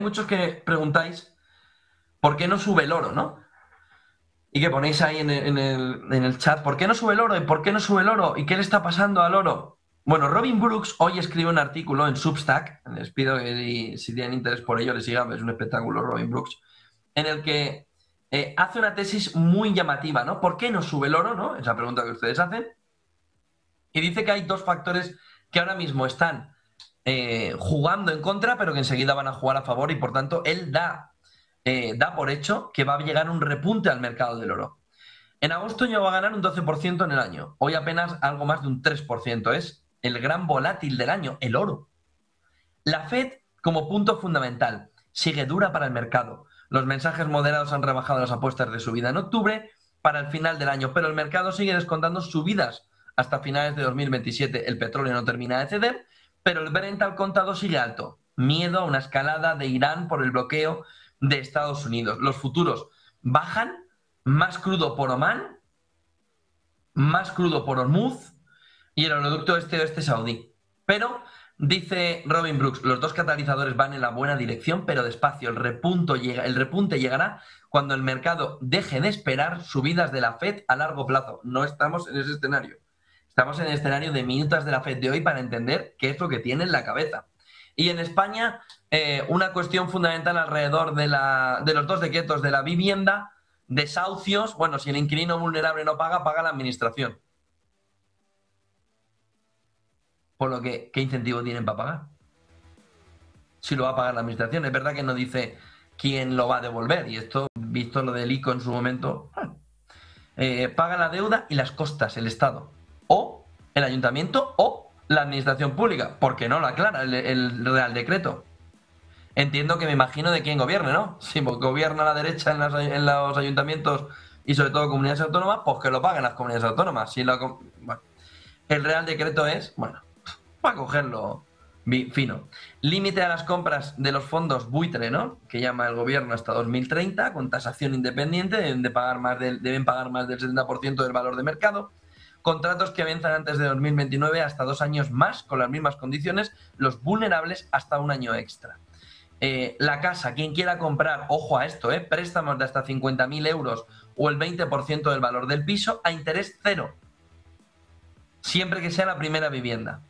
Muchos que preguntáis por qué no sube el oro, ¿no? Y que ponéis ahí en el chat, ¿por qué no sube el oro? ¿Y por qué no sube el oro? ¿Y qué le está pasando al oro? Bueno, Robin Brooks hoy escribe un artículo en Substack, les pido que si tienen interés por ello les sigan, es un espectáculo Robin Brooks, en el que hace una tesis muy llamativa, ¿no? ¿Por qué no sube el oro, no? Esa pregunta que ustedes hacen. Y dice que hay dos factores que ahora mismo están jugando en contra, pero que enseguida van a jugar a favor y por tanto él da por hecho que va a llegar un repunte al mercado del oro. En agosto ya va a ganar un 12% en el año. Hoy apenas algo más de un 3%. Es el gran volátil del año, el oro. La Fed, como punto fundamental, sigue dura para el mercado. Los mensajes moderados han rebajado las apuestas de subida en octubre para el final del año, pero el mercado sigue descontando subidas hasta finales de 2027. El petróleo no termina de ceder, pero el Brent al contado sigue alto. Miedo a una escalada de Irán por el bloqueo de Estados Unidos. Los futuros bajan, más crudo por Omán, más crudo por Hormuz y el oleoducto este saudí. Pero, dice Robin Brooks, los dos catalizadores van en la buena dirección, pero despacio. El repunte llegará cuando el mercado deje de esperar subidas de la Fed a largo plazo. No estamos en ese escenario. Estamos en el escenario de minutas de la Fed de hoy para entender qué es lo que tiene en la cabeza. Y en España, una cuestión fundamental alrededor de los dos decretos de la vivienda, desahucios. Bueno, si el inquilino vulnerable no paga, paga la administración. Por lo que, ¿qué incentivo tienen para pagar? Si lo va a pagar la administración. Es verdad que no dice quién lo va a devolver. Y esto, visto lo del ICO en su momento, paga la deuda y las costas el Estado. O el ayuntamiento o la administración pública. Porque no lo aclara el Real Decreto. Entiendo que me imagino de quién gobierne, ¿no? Si gobierna la derecha en los ayuntamientos y sobre todo comunidades autónomas, pues que lo paguen las comunidades autónomas. Bueno, el Real Decreto es, bueno, para cogerlo fino. Límite a las compras de los fondos buitre, ¿no? Que llama el gobierno hasta 2030, con tasación independiente, deben pagar más del 70% del valor de mercado. Contratos que venzan antes de 2029 hasta 2 años más, con las mismas condiciones, los vulnerables hasta un año extra. La casa, quien quiera comprar, ojo a esto, préstamos de hasta 50.000 euros o el 20% del valor del piso a interés cero, siempre que sea la primera vivienda.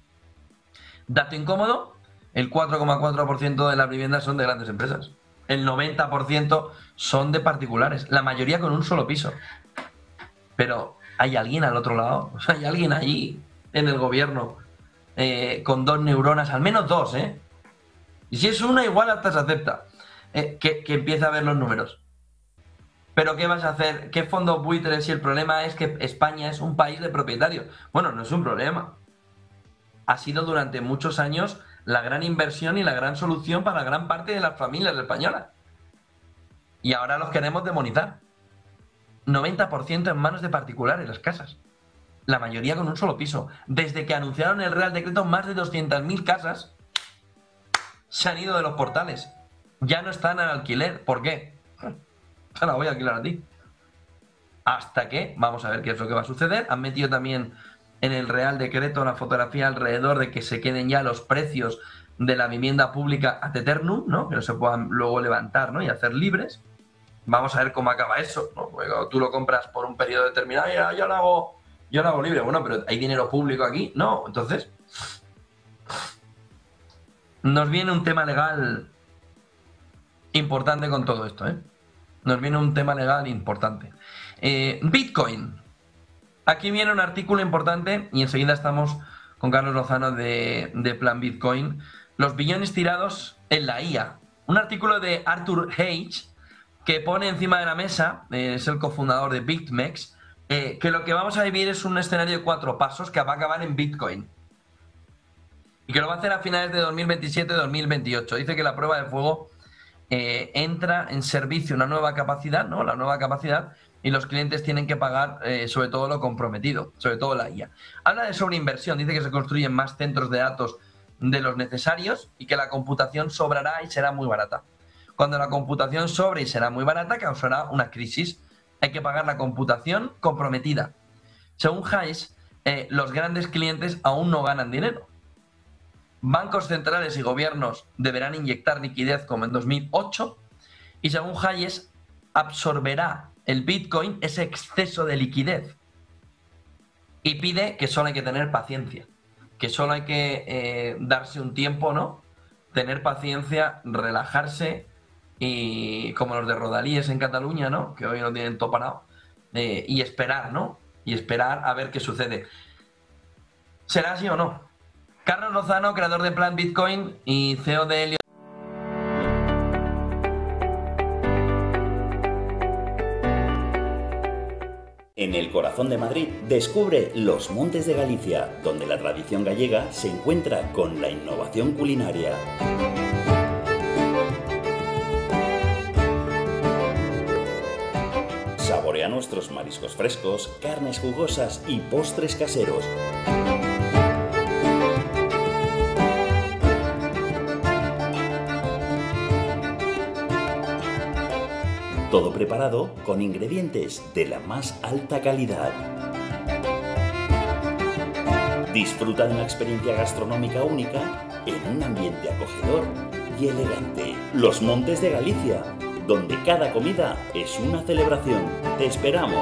Dato incómodo, el 4,4% de las viviendas son de grandes empresas. El 90% son de particulares, la mayoría con un solo piso. Pero hay alguien al otro lado, o sea, hay alguien allí en el gobierno con 2 neuronas, al menos 2, y si es una, igual hasta se acepta, que empieza a ver los números. Pero ¿qué vas a hacer? ¿Qué fondos buitres si el problema es que España es un país de propietarios? Bueno, no es un problema. Ha sido durante muchos años la gran inversión y la gran solución para gran parte de las familias españolas. Y ahora los queremos demonizar. 90% en manos de particulares las casas. La mayoría con un solo piso. Desde que anunciaron el Real Decreto, más de 200.000 casas se han ido de los portales. Ya no están al alquiler. ¿Por qué? Se la voy a alquilar a ti. Hasta que, vamos a ver qué es lo que va a suceder. Han metido también en el Real Decreto una fotografía alrededor de que se queden ya los precios de la vivienda pública ad eternum, ¿no? Que no se puedan luego levantar, ¿no? Y hacer libres. Vamos a ver cómo acaba eso, ¿no? Porque cuando tú lo compras por un periodo determinado, yo lo hago libre. Bueno, pero ¿hay dinero público aquí? No, entonces nos viene un tema legal importante con todo esto, Nos viene un tema legal importante. Bitcoin. Aquí viene un artículo importante y enseguida estamos con Carlos Lozano de Plan Bitcoin. Los billones tirados en la IA. Un artículo de Arthur Hage que pone encima de la mesa, es el cofundador de BitMEX, que lo que vamos a vivir es un escenario de 4 pasos que va a acabar en Bitcoin. Y que lo va a hacer a finales de 2027-2028. Dice que la prueba de fuego entra en servicio una nueva capacidad, ¿no? La nueva capacidad, y los clientes tienen que pagar sobre todo lo comprometido, sobre todo la IA. Habla de sobreinversión, dice que se construyen más centros de datos de los necesarios y que la computación sobrará y será muy barata. Cuando la computación sobre y será muy barata, causará una crisis. Hay que pagar la computación comprometida. Según Hayes, los grandes clientes aún no ganan dinero. bancos centrales y gobiernos deberán inyectar liquidez como en 2008 y según Hayes absorberá el Bitcoin ese exceso de liquidez y pide que solo hay que tener paciencia, que solo hay que darse un tiempo, ¿no? Tener paciencia, relajarse y como los de Rodalies en Cataluña, ¿no? Que hoy no tienen todo parado, y esperar, ¿no? Y esperar a ver qué sucede. ¿Será así o no? Carlos Lozano, creador de Plan Bitcoin y CEO de Helio. En el corazón de Madrid, descubre Los Montes de Galicia, donde la tradición gallega se encuentra con la innovación culinaria. Saborea nuestros mariscos frescos, carnes jugosas y postres caseros. Todo preparado con ingredientes de la más alta calidad. Disfruta de una experiencia gastronómica única en un ambiente acogedor y elegante. Los Montes de Galicia, donde cada comida es una celebración. ¡Te esperamos!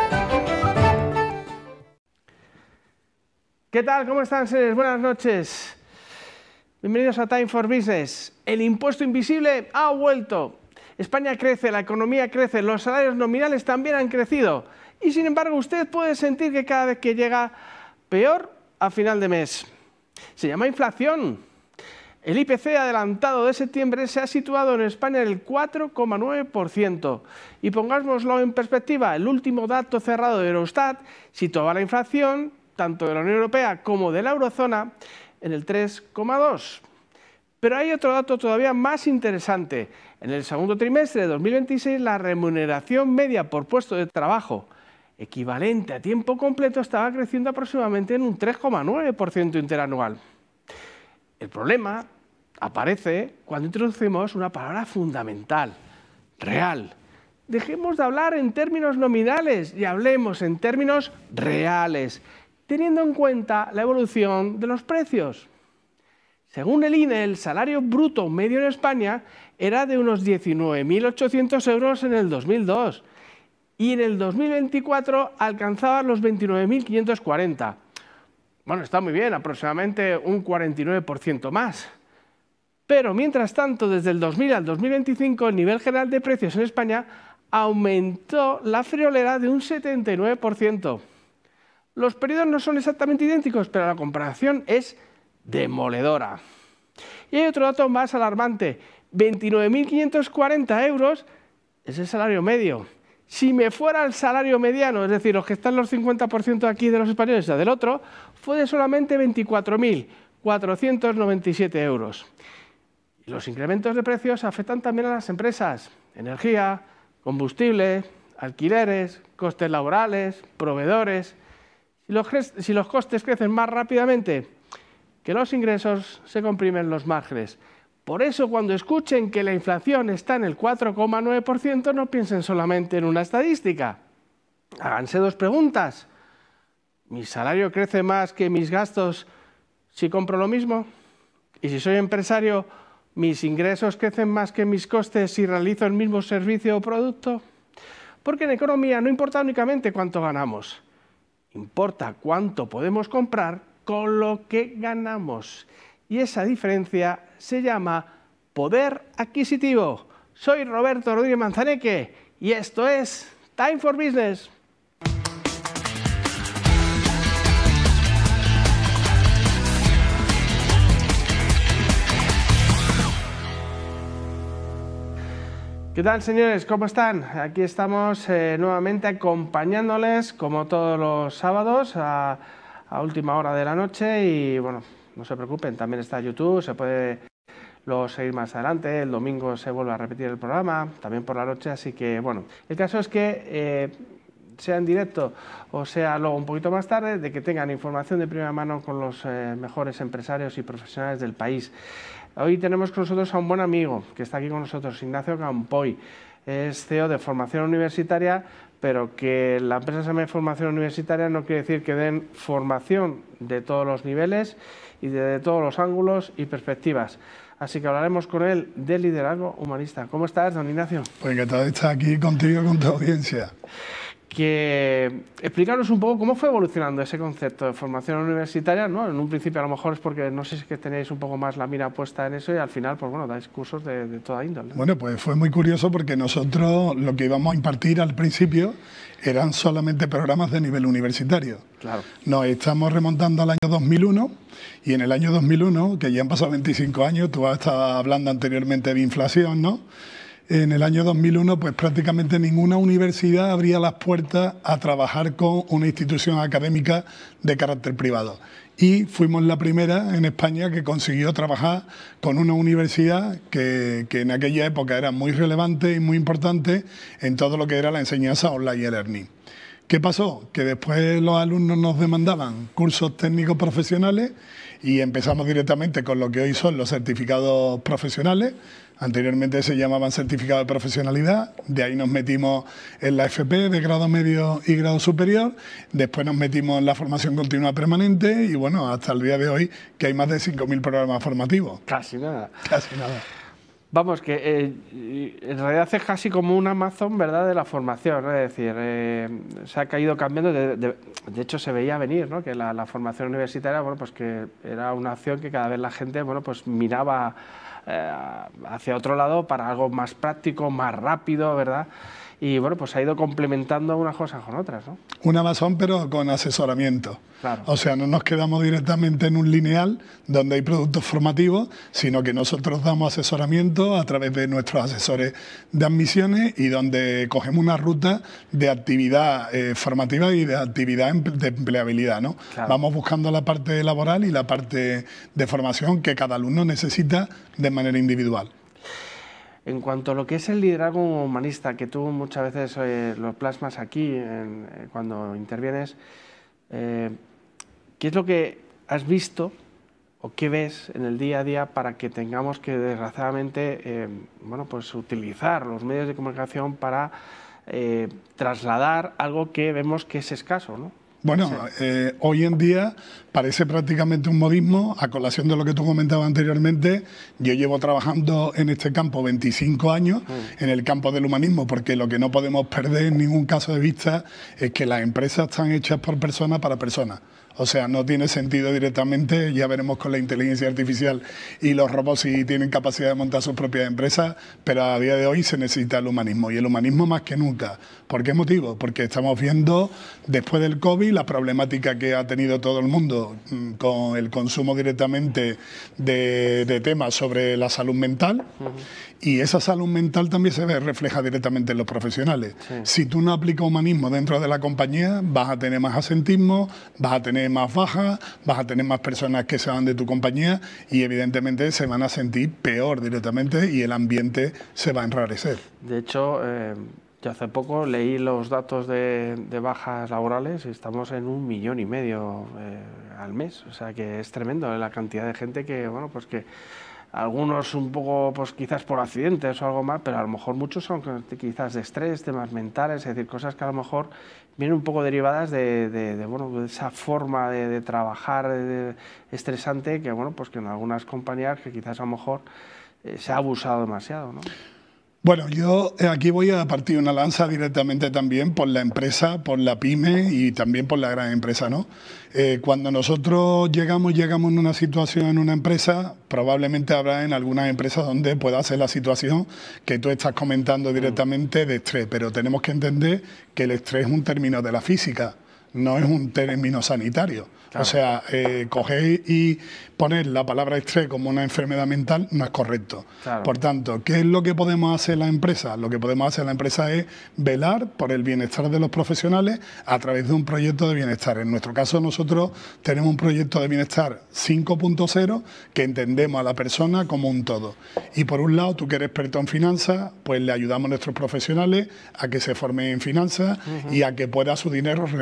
¿Qué tal? ¿Cómo están, señores? Buenas noches. Bienvenidos a Time for Business. El impuesto invisible ha vuelto. España crece, la economía crece, los salarios nominales también han crecido. Y sin embargo, usted puede sentir que cada vez que llega peor a final de mes. Se llama inflación. El IPC adelantado de septiembre se ha situado en España en el 4,9%. Y pongámoslo en perspectiva, el último dato cerrado de Eurostat situaba la inflación, tanto de la Unión Europea como de la eurozona, en el 3,2%. Pero hay otro dato todavía más interesante. En el segundo trimestre de 2026, la remuneración media por puesto de trabajo equivalente a tiempo completo estaba creciendo aproximadamente en un 3,9% interanual. El problema aparece cuando introducimos una palabra fundamental, real. Dejemos de hablar en términos nominales y hablemos en términos reales, teniendo en cuenta la evolución de los precios. Según el INE, el salario bruto medio en España era de unos 19.800 euros en el 2002 y en el 2024 alcanzaba los 29.540. Bueno, está muy bien, aproximadamente un 49% más. Pero mientras tanto, desde el 2000 al 2025, el nivel general de precios en España aumentó la friolera de un 79%. Los periodos no son exactamente idénticos, pero la comparación es demoledora. Y hay otro dato más alarmante, 29.540 euros es el salario medio. Si me fuera el salario mediano, es decir, los que están los 50% aquí de los españoles y del otro, fue de solamente 24.497 euros. Y los incrementos de precios afectan también a las empresas, energía, combustible, alquileres, costes laborales, proveedores. Si los costes crecen más rápidamente que los ingresos, se comprimen los márgenes. Por eso, cuando escuchen que la inflación está en el 4,9%, no piensen solamente en una estadística. Háganse dos preguntas. ¿Mi salario crece más que mis gastos si compro lo mismo? Y si soy empresario, ¿mis ingresos crecen más que mis costes si realizo el mismo servicio o producto? Porque en economía no importa únicamente cuánto ganamos, importa cuánto podemos comprar con lo que ganamos. Y esa diferencia se llama poder adquisitivo. Soy Roberto Rodríguez Manzaneque y esto es Time for Business. ¿Qué tal, señores? ¿Cómo están? Aquí estamos nuevamente acompañándoles, como todos los sábados, a última hora de la noche. Y bueno, no se preocupen, también está YouTube, se puede luego seguir más adelante. El domingo se vuelve a repetir el programa, también por la noche. Así que bueno, el caso es que sea en directo o sea luego un poquito más tarde, de que tengan información de primera mano con los mejores empresarios y profesionales del país. Hoy tenemos con nosotros a un buen amigo que está aquí con nosotros, Ignacio Campoy. es CEO de Formación Universitaria, pero que la empresa se llame Formación Universitaria no quiere decir que den formación de todos los niveles y de todos los ángulos y perspectivas. Así que hablaremos con él de liderazgo humanista. ¿Cómo estás, don Ignacio? Pues encantado de estar aquí contigo y con tu audiencia. Explicaros un poco cómo fue evolucionando ese concepto de formación universitaria, ¿no? En un principio a lo mejor es porque no sé si es que tenéis un poco más la mira puesta en eso y al final, pues bueno, dais cursos de toda índole, ¿no? Bueno, pues fue muy curioso porque nosotros lo que íbamos a impartir al principio eran solamente programas de nivel universitario. Claro. Nos estamos remontando al año 2001 y en el año 2001, que ya han pasado 25 años, tú estabas hablando anteriormente de inflación, ¿no? En el año 2001, pues prácticamente ninguna universidad abría las puertas a trabajar con una institución académica de carácter privado. Y fuimos la primera en España que consiguió trabajar con una universidad que en aquella época era muy relevante y muy importante en todo lo que era la enseñanza online y learning. ¿Qué pasó? Que después los alumnos nos demandaban cursos técnicos profesionales y empezamos directamente con lo que hoy son los certificados profesionales. Anteriormente se llamaban certificados de profesionalidad, de ahí nos metimos en la FP de grado medio y grado superior, después nos metimos en la formación continua permanente y bueno, hasta el día de hoy que hay más de 5.000 programas formativos. Casi nada. Casi nada. Vamos, que en realidad es casi como un Amazon, ¿verdad?, de la formación, ¿no? Es decir, se ha caído cambiando, de hecho se veía venir, ¿no?, que la formación universitaria, bueno, pues que era una opción que cada vez la gente, bueno, pues miraba hacia otro lado para algo más práctico, más rápido, ¿verdad? Y bueno, pues ha ido complementando unas cosas con otras, ¿no? Un Amazon, pero con asesoramiento. Claro. O sea, no nos quedamos directamente en un lineal donde hay productos formativos, sino que nosotros damos asesoramiento a través de nuestros asesores de admisiones y donde cogemos una ruta de actividad formativa y de actividad de empleabilidad, ¿no? Claro. Vamos buscando la parte laboral y la parte de formación que cada alumno necesita de manera individual. En cuanto a lo que es el liderazgo humanista, que tú muchas veces lo plasmas aquí cuando intervienes, ¿qué es lo que has visto o qué ves en el día a día para que tengamos que, desgraciadamente, bueno, pues utilizar los medios de comunicación para trasladar algo que vemos que es escaso, ¿no? Bueno, hoy en día parece prácticamente un modismo, a colación de lo que tú comentabas anteriormente. Yo llevo trabajando en este campo 25 años, en el campo del humanismo, porque lo que no podemos perder en ningún caso de vista es que las empresas están hechas por personas para personas. O sea, no tiene sentido directamente, ya veremos con la inteligencia artificial y los robots si tienen capacidad de montar sus propias empresas, pero a día de hoy se necesita el humanismo, y el humanismo más que nunca. ¿Por qué motivo? Porque estamos viendo, después del COVID, la problemática que ha tenido todo el mundo con el consumo directamente de temas sobre la salud mental, y esa salud mental también se ve reflejada directamente en los profesionales. Sí. Si tú no aplicas humanismo dentro de la compañía, vas a tener más asentismo, vas a tener más bajas, vas a tener más personas que se van de tu compañía y evidentemente se van a sentir peor directamente y el ambiente se va a enrarecer. De hecho, yo hace poco leí los datos de bajas laborales y estamos en 1,5 millones al mes. O sea que es tremendo la cantidad de gente que, bueno, pues que algunos un poco, pues quizás por accidentes o algo más, pero a lo mejor muchos son quizás de estrés, temas mentales, es decir, cosas que a lo mejor vienen un poco derivadas bueno, de esa forma de trabajar estresante que, bueno, pues que en algunas compañías que quizás a lo mejor se ha abusado demasiado, ¿no? Bueno, yo aquí voy a partir una lanza directamente también por la empresa, por la pyme y también por la gran empresa, ¿no? Cuando nosotros llegamos en una situación en una empresa, probablemente habrá en algunas empresas donde pueda ser la situación que tú estás comentando directamente de estrés, pero tenemos que entender que el estrés es un término de la física, no es un término sanitario. Claro. O sea, coger y poner la palabra estrés como una enfermedad mental no es correcto. Claro. Por tanto, ¿qué es lo que podemos hacer la empresa? Lo que podemos hacer la empresa es velar por el bienestar de los profesionales a través de un proyecto de bienestar. En nuestro caso, nosotros tenemos un proyecto de bienestar 5.0 que entendemos a la persona como un todo. Y por un lado, tú que eres experto en finanzas, pues le ayudamos a nuestros profesionales a que se formen en finanzas y a que pueda su dinero rendirle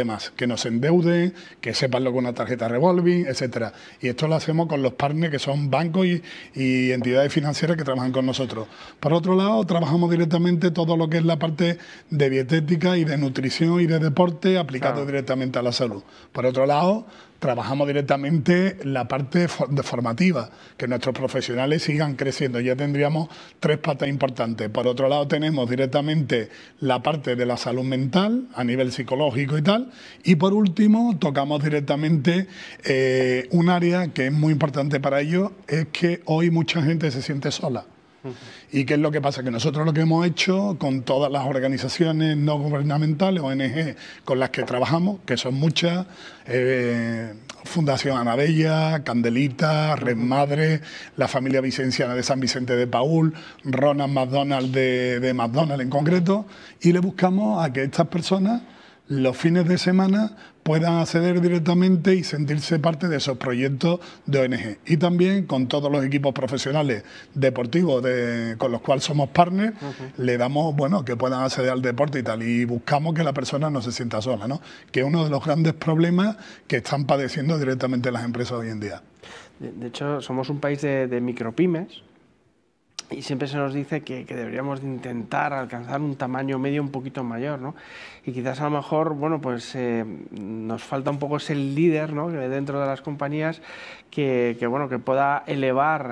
problemas, que nos endeuden, que sepan lo que es una tarjeta revolving, etcétera. Y esto lo hacemos con los partners que son bancos y entidades financieras que trabajan con nosotros. Por otro lado, trabajamos directamente todo lo que es la parte de dietética y de nutrición y de deporte aplicado directamente a la salud. Por otro lado, trabajamos directamente la parte formativa, que nuestros profesionales sigan creciendo. Ya tendríamos 3 patas importantes. Por otro lado, tenemos directamente la parte de la salud mental a nivel psicológico y tal. Y por último, tocamos directamente un área que es muy importante para ellos, es que hoy mucha gente se siente sola. ¿Y qué es lo que pasa? Que nosotros lo que hemos hecho con todas las organizaciones no gubernamentales, ONG, con las que trabajamos, que son muchas, Fundación Ana Bella, Candelita, Red Madre, la familia vicenciana de San Vicente de Paúl, Ronald McDonald de McDonald's en concreto, y le buscamos a que estas personas los fines de semana puedan acceder directamente y sentirse parte de esos proyectos de ONG. Y también con todos los equipos profesionales deportivos con los cuales somos partners, le damos, bueno, que puedan acceder al deporte y tal. Y buscamos que la persona no se sienta sola, ¿no? Que es uno de los grandes problemas que están padeciendo directamente las empresas hoy en día. De hecho, somos un país de micropymes. Y siempre se nos dice que deberíamos de intentar alcanzar un tamaño medio un poquito mayor, ¿no? Y quizás a lo mejor, bueno, pues nos falta un poco ese líder, ¿no? Dentro de las compañías que pueda elevar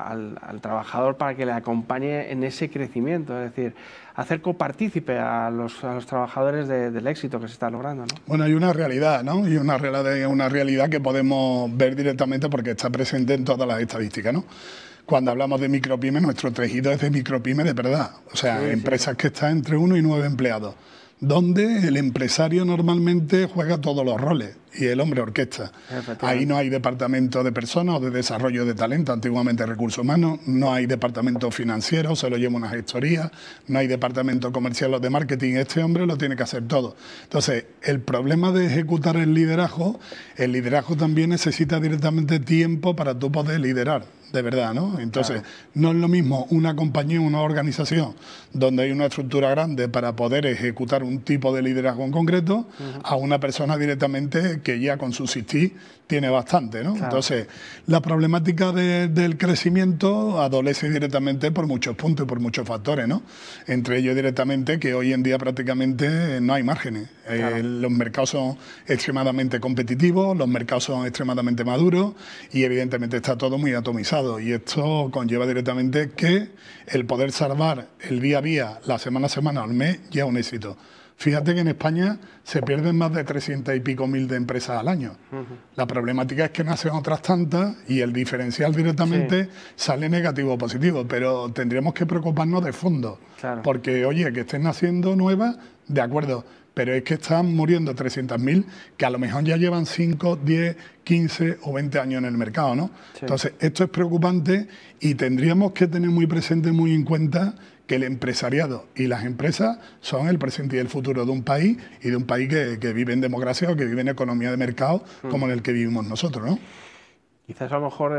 al trabajador para que le acompañe en ese crecimiento, es decir, hacer copartícipe a los trabajadores del éxito que se está logrando, ¿no? Bueno, hay una realidad, ¿no? Y una realidad que podemos ver directamente porque está presente en todas las estadísticas, ¿no? Cuando hablamos de micropyme, nuestro tejido es de micropyme de verdad. O sea, empresas que están entre 1 y 9 empleados, donde el empresario normalmente juega todos los roles y el hombre orquesta. Ahí no hay departamento de personas o de desarrollo de talento, antiguamente recursos humanos, no hay departamento financiero, se lo lleva una gestoría, no hay departamento comercial o de marketing, este hombre lo tiene que hacer todo. Entonces, el problema de ejecutar el liderazgo también necesita directamente tiempo para tú poder liderar. De verdad, ¿no? Entonces, no es lo mismo una compañía, una organización donde hay una estructura grande para poder ejecutar un tipo de liderazgo en concreto a una persona directamente que ya con subsistir tiene bastante, ¿no? Entonces, la problemática del crecimiento adolece directamente por muchos puntos y por muchos factores, ¿no? Entre ellos directamente que hoy en día prácticamente no hay márgenes. Los mercados son extremadamente competitivos, los mercados son extremadamente maduros y evidentemente está todo muy atomizado. Y esto conlleva directamente que el poder salvar el día a día, la semana a semana, al mes, ya es un éxito. Fíjate que en España se pierden más de 300 y pico mil de empresas al año. La problemática es que nacen otras tantas y el diferencial directamente sale negativo o positivo, pero tendríamos que preocuparnos de fondo. Porque, oye, que estén naciendo nuevas, de acuerdo, pero es que están muriendo 300.000 que a lo mejor ya llevan 5, 10, 15 o 20 años en el mercado, ¿no? Entonces, esto es preocupante y tendríamos que tener muy presente, muy en cuenta que el empresariado y las empresas son el presente y el futuro de un país y de un país que vive en democracia o que vive en economía de mercado como en el que vivimos nosotros, ¿no? Quizás a lo mejor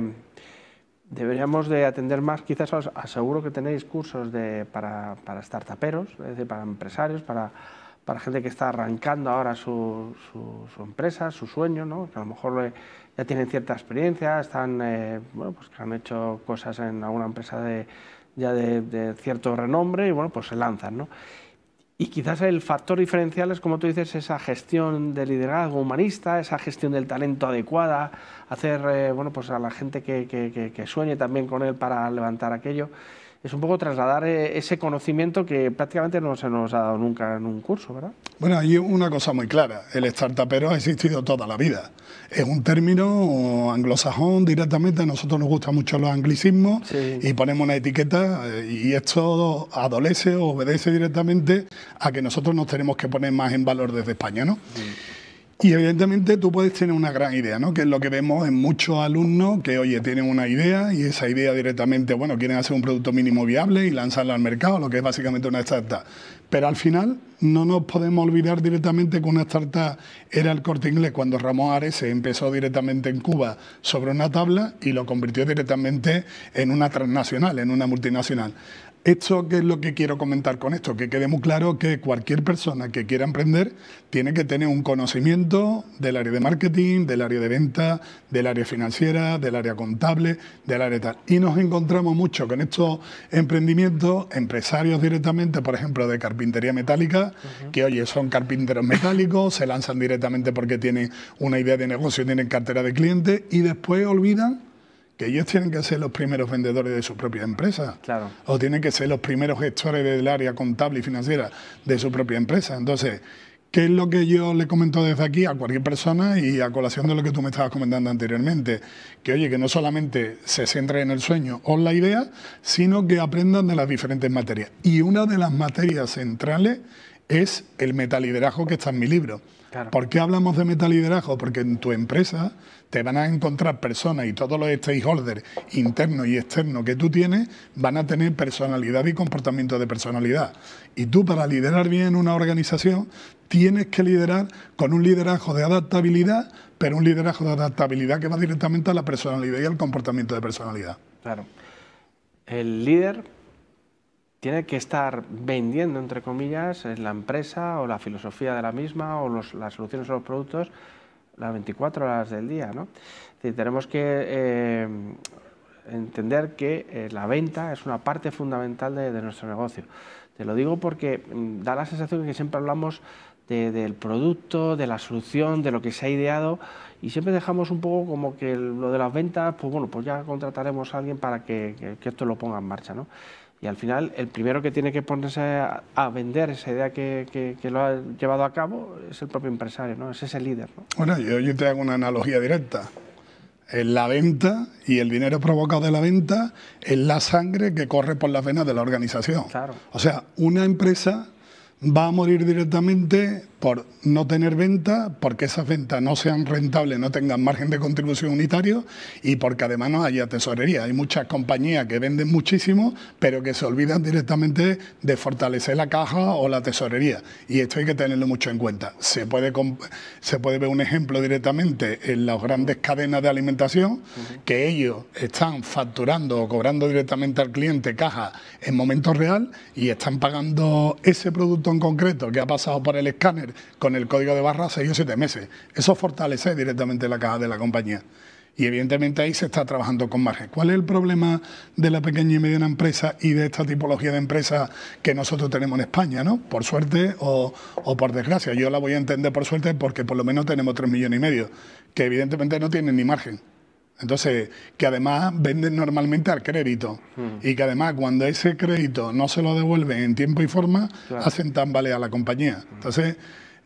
deberíamos de atender más, quizás aseguro que tenéis cursos para startuperos, es decir, para empresarios, para gente que está arrancando ahora su empresa, su sueño, ¿no? Que a lo mejor ya tienen cierta experiencia, están, pues que han hecho cosas en alguna empresa de cierto renombre y bueno, pues se lanzan, ¿no? Y quizás el factor diferencial es, como tú dices, esa gestión de liderazgo humanista, esa gestión del talento adecuada, hacer, pues a la gente que sueñe también con él para levantar aquello. Es un poco trasladar ese conocimiento que prácticamente no se nos ha dado nunca en un curso, ¿verdad? Bueno, hay una cosa muy clara, el startupero ha existido toda la vida. Es un término anglosajón directamente, a nosotros nos gustan mucho los anglicismos y ponemos una etiqueta y esto adolece o obedece directamente a que nosotros nos tenemos que poner más en valor desde España, ¿no? Y evidentemente tú puedes tener una gran idea, ¿no? Que es lo que vemos en muchos alumnos que, oye, tienen una idea y esa idea directamente, bueno, quieren hacer un producto mínimo viable y lanzarlo al mercado, lo que es básicamente una startup. Pero al final no nos podemos olvidar directamente que una startup era el Corte Inglés cuando Ramón Ares empezó directamente en Cuba sobre una tabla y lo convirtió directamente en una transnacional, en una multinacional. ¿Esto qué es lo que quiero comentar con esto? Que quede muy claro que cualquier persona que quiera emprender tiene que tener un conocimiento del área de marketing, del área de venta, del área financiera, del área contable, del área tal. Y nos encontramos mucho con estos emprendimientos, empresarios directamente, por ejemplo, de carpintería metálica, que oye, son carpinteros metálicos, se lanzan directamente porque tienen una idea de negocio, tienen cartera de clientes y después olvidan que ellos tienen que ser los primeros vendedores de su propia empresa. Claro. O tienen que ser los primeros gestores del área contable y financiera de su propia empresa. Entonces, ¿qué es lo que yo le comento desde aquí a cualquier persona y a colación de lo que tú me estabas comentando anteriormente? Que oye, que no solamente se centren en el sueño o en la idea, sino que aprendan de las diferentes materias. Y una de las materias centrales es el metaliderazgo que está en mi libro. Claro. ¿Por qué hablamos de metaliderazgo? Porque en tu empresa te van a encontrar personas y todos los stakeholders internos y externos que tú tienes van a tener personalidad y comportamiento de personalidad. Y tú, para liderar bien una organización, tienes que liderar con un liderazgo de adaptabilidad, pero un liderazgo de adaptabilidad que va directamente a la personalidad y al comportamiento de personalidad. Claro. El líder tiene que estar vendiendo, entre comillas, la empresa o la filosofía de la misma o las soluciones o los productos las 24 horas del día, ¿no? Es decir, tenemos que entender que la venta es una parte fundamental de nuestro negocio. Te lo digo porque da la sensación de que siempre hablamos del producto, de la solución, de lo que se ha ideado y siempre dejamos un poco como que lo de las ventas, pues bueno, pues ya contrataremos a alguien para que esto lo ponga en marcha, ¿no? Y al final, el primero que tiene que ponerse a vender esa idea que lo ha llevado a cabo es el propio empresario, ¿no? Es ese líder, ¿no? Bueno, yo te hago una analogía directa. En la venta y el dinero provocado de la venta es la sangre que corre por las venas de la organización. Claro. O sea, una empresa va a morir directamente por no tener venta, porque esas ventas no sean rentables, no tengan margen de contribución unitario y porque además no haya tesorería. Hay muchas compañías que venden muchísimo, pero que se olvidan directamente de fortalecer la caja o la tesorería. Y esto hay que tenerlo mucho en cuenta. Se puede ver un ejemplo directamente en las grandes cadenas de alimentación, que ellos están facturando o cobrando directamente al cliente caja en momento real y están pagando ese producto en concreto que ha pasado por el escáner con el código de barra 6 o 7 meses. Eso fortalece directamente la caja de la compañía. Y evidentemente ahí se está trabajando con margen. ¿Cuál es el problema de la pequeña y mediana empresa y de esta tipología de empresas que nosotros tenemos en España, ¿no? Por suerte o por desgracia. Yo la voy a entender por suerte porque por lo menos tenemos 3,5 millones, que evidentemente no tienen ni margen. Entonces, que además venden normalmente al crédito y que además cuando ese crédito no se lo devuelven en tiempo y forma, claro, hacen tambalear a la compañía. Entonces,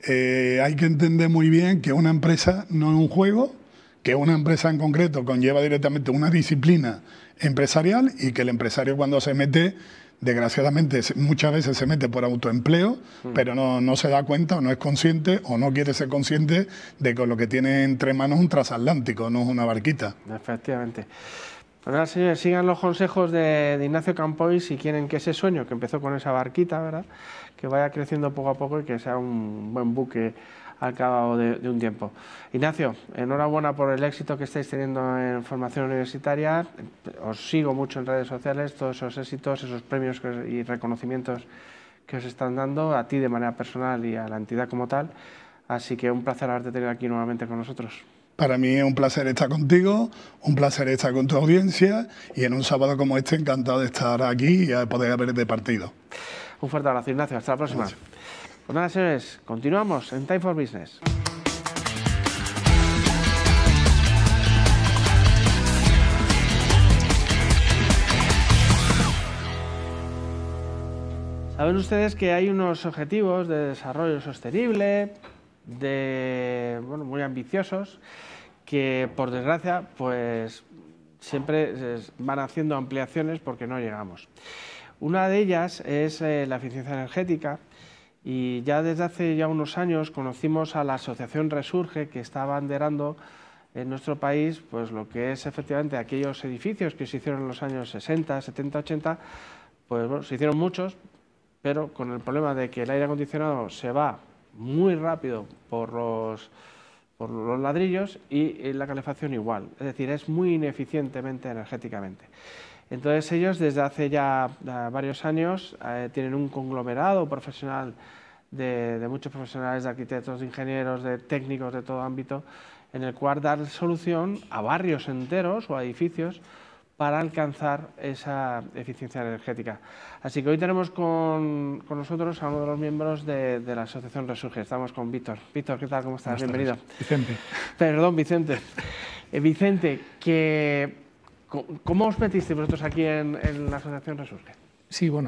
hay que entender muy bien que una empresa no es un juego, que una empresa en concreto conlleva directamente una disciplina empresarial y que el empresario cuando se mete, desgraciadamente muchas veces se mete por autoempleo, pero no se da cuenta o no es consciente o no quiere ser consciente de que lo que tiene entre manos es un transatlántico, no es una barquita. Efectivamente. Bueno, señores, sigan los consejos de Ignacio Campoy si quieren que ese sueño que empezó con esa barquita, ¿verdad?, que vaya creciendo poco a poco y que sea un buen buque al cabo de un tiempo. Ignacio, enhorabuena por el éxito que estáis teniendo en formación universitaria. Os sigo mucho en redes sociales, todos esos éxitos, esos premios y reconocimientos que os están dando, a ti de manera personal y a la entidad como tal. Así que un placer haberte tenido aquí nuevamente con nosotros. Para mí es un placer estar contigo, un placer estar con tu audiencia y en un sábado como este encantado de estar aquí y de poder haber de partido. Un fuerte abrazo, Ignacio. Hasta la próxima. Gracias. Pues nada, señores, continuamos en Time for Business. Saben ustedes que hay unos objetivos de desarrollo sostenible, muy ambiciosos, que por desgracia pues siempre van haciendo ampliaciones porque no llegamos. Una de ellas es la eficiencia energética. Y ya desde hace ya unos años conocimos a la asociación Resurge, que está abanderando en nuestro país pues lo que es efectivamente aquellos edificios que se hicieron en los años 60, 70, 80, pues bueno, se hicieron muchos, pero con el problema de que el aire acondicionado se va muy rápido por los ladrillos y la calefacción igual, es decir, es muy ineficientemente energéticamente. Entonces ellos desde hace ya varios años tienen un conglomerado profesional de muchos profesionales, de arquitectos, de ingenieros, de técnicos de todo ámbito, en el cual dar solución a barrios enteros o a edificios para alcanzar esa eficiencia energética. Así que hoy tenemos con nosotros a uno de los miembros de la asociación Resurge. Estamos con Víctor. Víctor, ¿qué tal? ¿Cómo estás? Bienvenido. Vicente. Perdón, Vicente. Vicente, ¿cómo os metisteis vosotros aquí en la asociación Resurge? Sí, bueno,